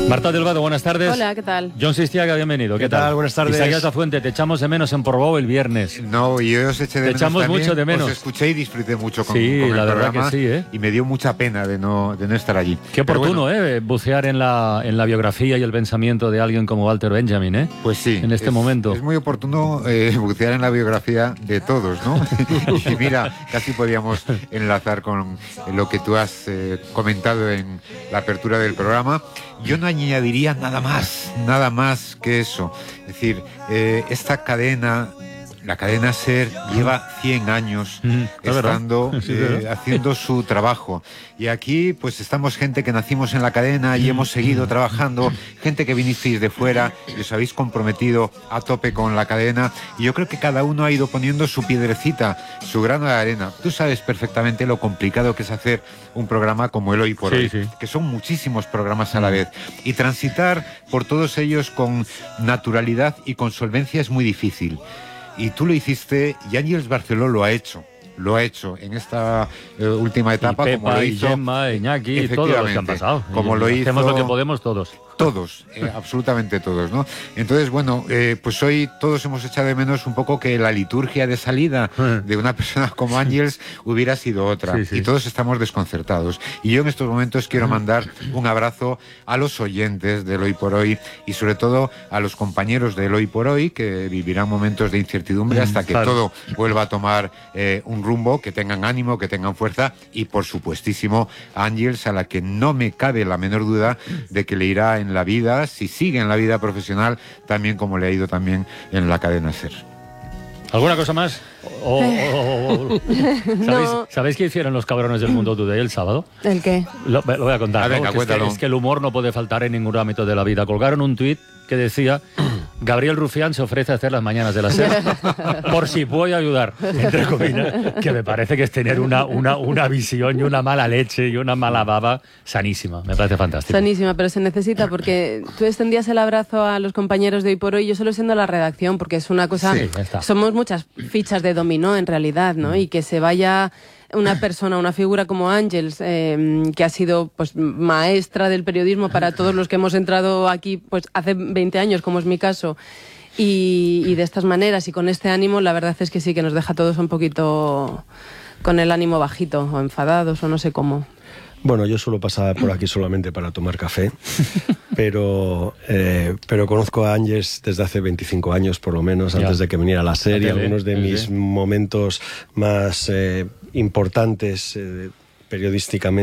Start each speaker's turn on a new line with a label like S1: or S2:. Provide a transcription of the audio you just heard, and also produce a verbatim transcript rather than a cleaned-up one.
S1: Marta Delvado, buenas tardes.
S2: Hola, ¿qué tal?
S1: John Sistiaga, bienvenido. ¿Qué,
S3: ¿Qué tal? tal? Buenas tardes.
S1: Isaías Lafuente, te echamos de menos en Portbou el viernes.
S3: No, y yo os eché de
S1: te
S3: menos
S1: echamos
S3: también.
S1: mucho de menos.
S3: Os escuché y disfruté mucho con,
S1: sí,
S3: con el
S1: la verdad
S3: programa.
S1: que sí, ¿eh?
S3: Y me dio mucha pena de no, de no estar allí.
S1: Qué oportuno,
S3: bueno,
S1: ¿eh? Bucear en la, en la biografía y el pensamiento de alguien como Walter Benjamin, ¿eh?
S3: Pues sí.
S1: En este
S3: es,
S1: momento.
S3: Es muy oportuno eh, bucear en la biografía de todos, ¿no? Y mira, casi podíamos enlazar con lo que tú has eh, comentado en la apertura del programa. Yo no añadiría nada más, nada más que eso. Es decir, eh, esta cadena, la cadena SER, lleva cien años mm, estando, sí, eh, haciendo su trabajo. Y aquí, pues estamos gente que nacimos en la cadena y hemos seguido trabajando, gente que vinisteis de fuera y os habéis comprometido a tope con la cadena. Y yo creo que cada uno ha ido poniendo su piedrecita, su grano de arena. Tú sabes perfectamente lo complicado que es hacer un programa como el Hoy por
S1: sí,
S3: Hoy,
S1: sí.
S3: que son muchísimos programas a la vez. Y transitar por todos ellos con naturalidad y con solvencia es muy difícil. Y tú lo hiciste, y Ángeles Barceló lo ha hecho. Lo ha hecho en esta eh, última etapa,
S1: y Pepa,
S3: como lo hizo
S1: y Gemma, Iñaki, y todos los que han pasado.
S3: Como
S1: y
S3: lo hizo,
S1: hacemos lo que podemos todos.
S3: Todos, eh, absolutamente todos, ¿no? Entonces, bueno, eh, pues hoy todos hemos echado de menos un poco que la liturgia de salida de una persona como Ángeles hubiera sido otra. Sí, sí. Y todos estamos desconcertados. Y yo en estos momentos quiero mandar un abrazo a los oyentes del Hoy por Hoy y sobre todo a los compañeros del Hoy por Hoy que vivirán momentos de incertidumbre hasta que claro. todo vuelva a tomar eh, un rumbo, que tengan ánimo, que tengan fuerza y por supuestísimo a Ángeles, a la que no me cabe la menor duda de que le irá en la vida, si sigue en la vida profesional, también como le ha ido también en la cadena SER.
S1: ¿Alguna cosa más? O, o, o, o, ¿sabéis,
S2: no.
S1: ¿Sabéis qué hicieron los cabrones del Mundo Today el sábado?
S2: ¿El qué?
S1: Lo, lo voy a contar.
S3: Ah,
S1: ¿no?
S3: venga,
S1: que es, que, es que el humor no puede faltar en ningún ámbito de la vida. Colgaron un tuit que decía: Gabriel Rufián se ofrece a hacer las mañanas de la SER por si puedo ayudar, entre comillas, que me parece que es tener una, una, una visión y una mala leche y una mala baba sanísima. Me parece fantástico.
S2: Sanísima, pero se necesita porque tú extendías el abrazo a los compañeros de Hoy por Hoy, yo solo siendo la redacción, porque es una cosa...
S1: Sí,
S2: somos muchas fichas de dominó en realidad, ¿no? Y que se vaya... una persona, una figura como Ángeles, eh, que ha sido pues maestra del periodismo para todos los que hemos entrado aquí pues hace veinte años, como es mi caso, y, y de estas maneras y con este ánimo, la verdad es que sí que nos deja a todos un poquito con el ánimo bajito, o enfadados, o no sé cómo.
S4: Bueno, yo suelo pasar por aquí solamente para tomar café, pero, eh, pero conozco a Ángeles desde hace veinticinco años, por lo menos, ya. antes de que viniera la serie. Algunos de mis sí. momentos más eh, importantes eh, periodísticamente